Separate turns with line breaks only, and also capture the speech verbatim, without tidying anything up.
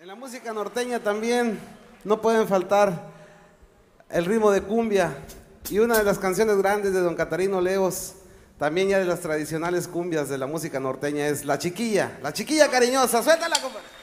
En la música norteña también no pueden faltar el ritmo de cumbia, y una de las canciones grandes de don Catarino Leos, también ya de las tradicionales cumbias de la música norteña, es La Chiquilla, La Chiquilla Cariñosa. Suéltala, compadre.